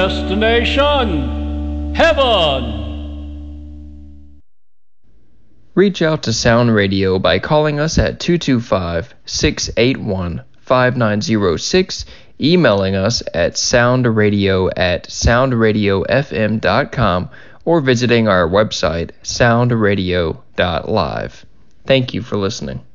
Destination Heaven. Reach out to Sound Radio by calling us at 225-681-5906, emailing us at soundradio@soundradiofm.com, or visiting our website, soundradio.live. Thank you for listening.